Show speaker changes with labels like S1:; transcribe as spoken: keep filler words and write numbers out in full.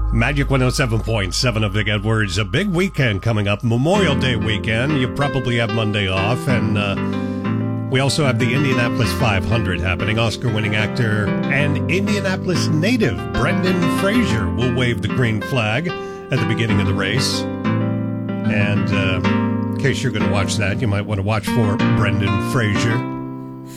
S1: Magic one oh seven point seven of Big Edwards. A big weekend coming up, Memorial Day weekend. You probably have Monday off, and uh, we also have the Indianapolis five hundred happening. Oscar-winning actor and Indianapolis native Brendan Fraser will wave the green flag at the beginning of the race. And uh, in case you're going to watch that, you might want to watch for Brendan Fraser.